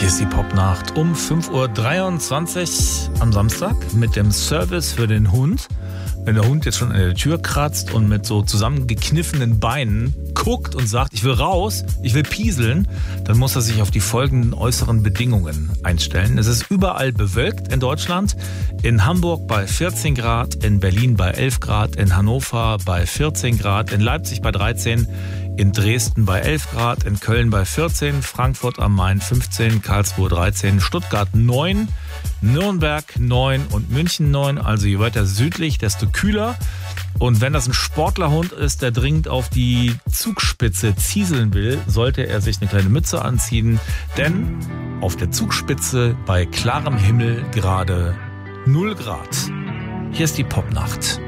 Hier ist die Popnacht um 5.23 Uhr am Samstag mit dem Service für den Hund. Wenn der Hund jetzt schon an der Tür kratzt und mit so zusammengekniffenen Beinen guckt und sagt, ich will raus, ich will pieseln, dann muss er sich auf die folgenden äußeren Bedingungen einstellen. Es ist überall bewölkt in Deutschland. In Hamburg bei 14 Grad, in Berlin bei 11 Grad, in Hannover bei 14 Grad, in Leipzig bei 13, in Dresden bei 11 Grad, in Köln bei 14, Frankfurt am Main 15, Karlsruhe 13, Stuttgart 9, Nürnberg 9 und München 9. Also je weiter südlich, desto kühler. Und wenn das ein Sportlerhund ist, der dringend auf die Zugspitze zieseln will, sollte er sich eine kleine Mütze anziehen. Denn auf der Zugspitze bei klarem Himmel gerade 0 Grad. Hier ist die Popnacht.